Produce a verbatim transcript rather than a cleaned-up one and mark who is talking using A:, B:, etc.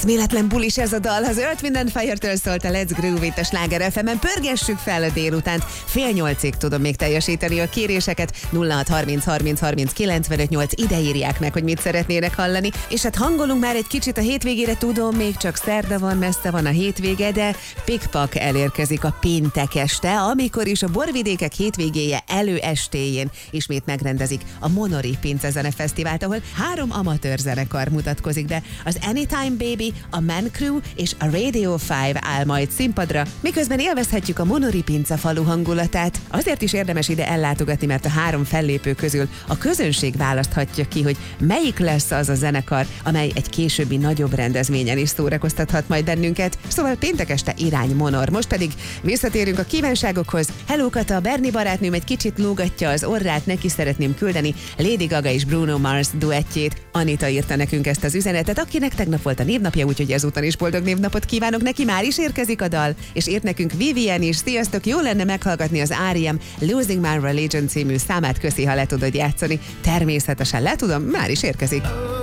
A: Eszméletlen bulis ez a dal, az Earth, Wind and Fire-től szólt a Let's Groove itt a Sláger ef emen. Pörgessük fel a délutánt, fél nyolcig tudom még teljesíteni a kéréseket. nulla hat harminc harminc harminc kilencvenöt nyolc, ide írják meg, hogy mit szeretnének hallani. És hát hangolunk már egy kicsit a hétvégére, tudom, még csak szerda van, messze van a hétvége, de pikpak elérkezik a péntek este, amikor is a borvidékek hétvégéje előestéjén ismét megrendezik a Monori Pincezene Fesztivált, ahol három amatőr zenekar mutatkozik be. Az Anytime Baby, a Man Crew és a Radio öt áll majd színpadra, miközben élvezhetjük a Monori Pince falu hangulatát. Azért is érdemes ide ellátogatni, mert a három fellépő közül a közönség választhatja ki, hogy melyik lesz az a zenekar, amely egy későbbi nagyobb rendezvényen is szórakoztathat majd bennünket. Szóval péntek este irány Monor. Most pedig visszatérünk a kívánságokhoz. Hello Kata, Berni barátnőm egy kicsit lógatja az orrát, neki szeretném küldeni Lady Gaga és Bruno Mars duettjét. Anita írta nekünk ezt az üzenetet, akinek tegnap volt a névnapja, úgyhogy ezúton is boldog névnapot kívánok neki, már is érkezik a dal, és írt nekünk Vivian is. Sziasztok, jó lenne meghallgatni az er e em Losing My Religion című számát, köszi, ha le tudod játszani. Természetesen le tudom, már is érkezik.